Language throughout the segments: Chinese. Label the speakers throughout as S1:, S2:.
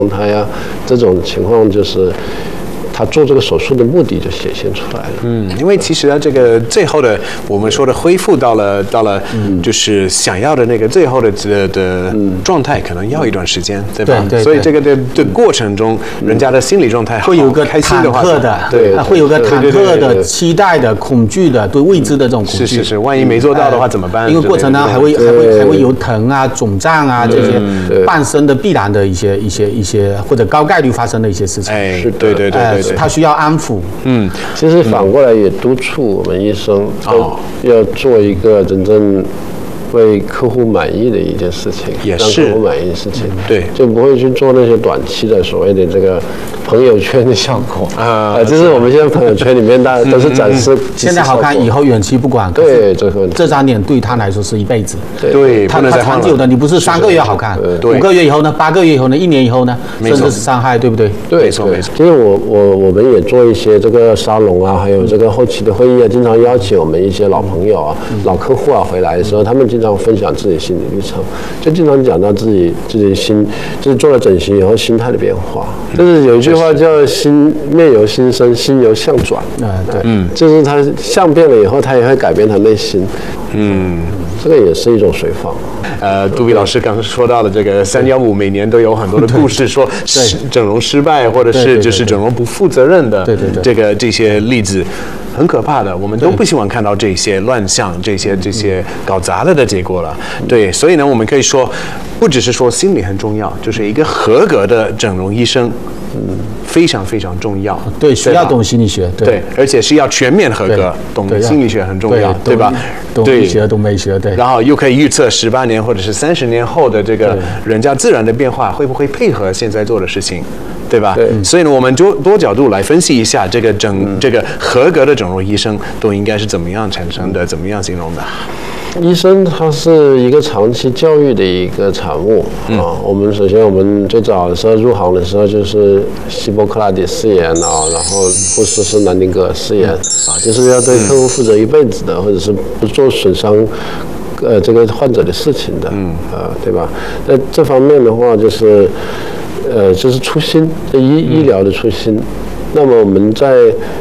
S1: 态呀，这种情况就是他做这个手术的目的就显现出来了。
S2: 因为其实这个最后的我们说的恢复到了就是想要的那个最后的状态，可能要一段时间，对吧？
S3: 对。
S2: 所以这个的过程中，人家的心理状态
S3: 会有个
S2: 开心的话，
S3: 忐忑的，对，会有个忐忑的、期待的、恐惧的，对未知的这种恐惧。
S2: 是，万一没做到的话怎么办？
S3: 因为过程呢还会有疼啊、肿胀啊这些伴生的必然的一些或者高概率发生的一些事情。
S2: 对，
S3: 他需要安抚。
S1: 其实反过来也督促我们医生要做一个真正为客户满意的一件事情，
S2: 也是
S1: 让客户满意的事情，
S2: 对，
S1: 就不会去做那些短期的所谓的这个朋友圈的效果就是我们现在朋友圈里面大家都是展示
S3: 现在好看，以后远期不管。
S1: 对，
S3: 这张脸对他来说是一辈子。
S2: 对，
S3: 他长久的，你不是3个月好看，5个月以后呢，8个月以后呢，1年以后呢，甚至是伤害，对不对？
S1: 对，
S2: 没错。
S1: 其实我们也做一些这个沙龙啊，还有这个后期的会议啊，经常邀请我们一些老朋友啊、老客户啊回来的时候，他们经常分享自己心理历程，就经常讲到自己就是做了整形以后心态的变化。就是有一句话叫面由心生，心由相转。就是他相变了以后，他也会改变他内心。这个也是一种随访。
S2: 杜比老师刚刚说到了这个315，每年都有很多的故事，说整容失败，或者是就是整容不负责任的这些例子。很可怕的，我们都不希望看到这些乱象、这些搞砸了的结果了。对，所以呢，我们可以说，不只是说心理很重要，就是一个合格的整容医生，非常非常重要。
S3: 对，需要懂心理学，
S2: 对，而且是要全面合格，懂心理学很重要，对吧？
S3: 懂医学，懂美学，对。
S2: 然后又可以预测18年或者是30年后的这个人家自然的变化会不会配合现在做的事情。对吧？所以呢，我们就多角度来分析一下这个合格的整容医生都应该是怎么样产生的，怎么样形容的。
S1: 医生他是一个长期教育的一个产物我们首先我们最早的时候入行的时候就是希波克拉底誓言然后护士是南丁格尔誓言就是要对客户负责一辈子的，或者是不做损伤这个患者的事情的对吧？在这方面的话就是初心，医疗的初心。那么我们在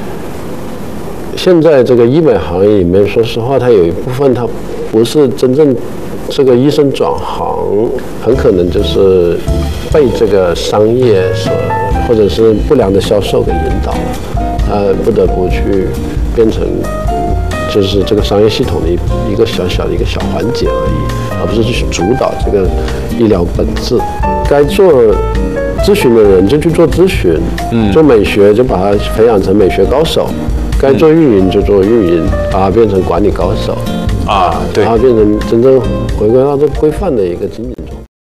S1: 现在这个医美行业里面，说实话，它有一部分它不是真正这个医生转行，很可能就是被这个商业或者是不良的销售给引导了，不得不去变成就是这个商业系统的一个小小的一个小环节而已，而不是去主导这个医疗本质。该做咨询的人就去做咨询，做美学就把它培养成美学高手，该做运营就做运营，把它变成管理高手对，把它变成真正回归到这规范的一个经营中。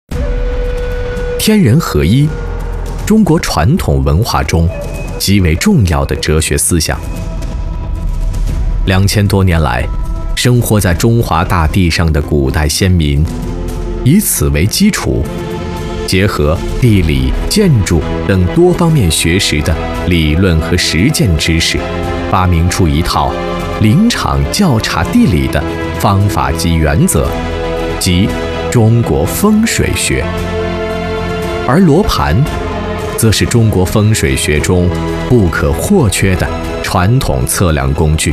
S4: 天人合一，中国传统文化中极为重要的哲学思想。2000多年来，生活在中华大地上的古代先民，以此为基础，结合地理、建筑等多方面学识的理论和实践知识，发明出一套临场校察地理的方法及原则，即中国风水学。而罗盘则是中国风水学中不可或缺的传统测量工具。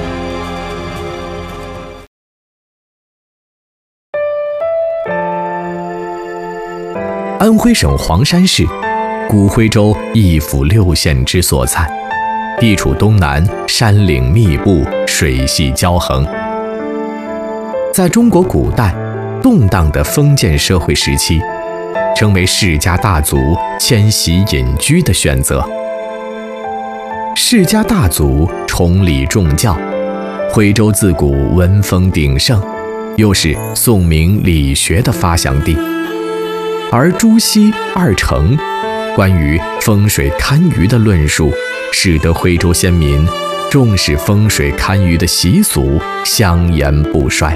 S4: 安徽省黄山市，古徽州1府6县之所在，地处东南，山岭密布，水系交横。在中国古代动荡的封建社会时期，成为世家大族迁徙隐居的选择。世家大族崇礼重教，徽州自古文风鼎盛，又是宋明理学的发祥地。而朱熹、二程关于风水堪舆的论述，使得徽州先民重视风水堪舆的习俗香烟不衰。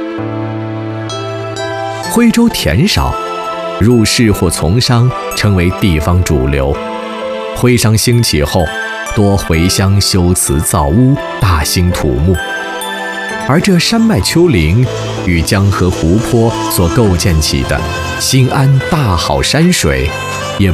S4: 徽州田少，入仕或从商成为地方主流。徽商兴起后，多回乡修祠造屋，大兴土木。而这山脉丘陵与江河湖泊所构建起的新安大好山水，